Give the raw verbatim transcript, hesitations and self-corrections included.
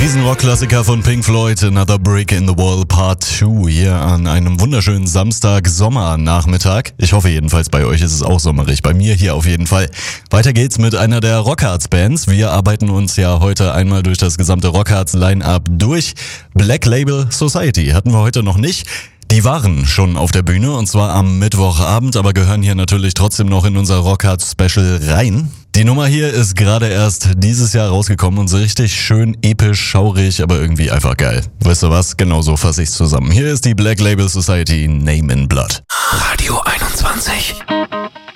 Riesenrock-Klassiker von Pink Floyd, Another Brick in the Wall Part zwei hier an einem wunderschönen Samstag-Sommernachmittag. Ich hoffe jedenfalls, bei euch ist es auch sommerig, bei mir hier auf jeden Fall. Weiter geht's mit einer der Rockharz-Bands. Wir arbeiten uns ja heute einmal durch das gesamte Rockharz-Line-Up durch. Black Label Society hatten wir heute noch nicht. Die waren schon auf der Bühne und zwar am Mittwochabend, aber gehören hier natürlich trotzdem noch in unser Rockharz-Special rein. Die Nummer hier ist gerade erst dieses Jahr rausgekommen und so richtig schön episch, schaurig, aber irgendwie einfach geil. Weißt du was? Genau so fasse ich's zusammen. Hier ist die Black Label Society, Name in Blood. Radio einundzwanzig.